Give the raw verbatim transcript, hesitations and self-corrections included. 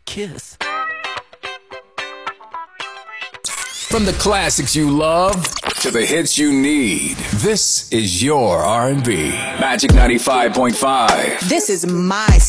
kiss. From the classics you love to the hits you need, this is your R and B. Magic ninety-five point five. This is my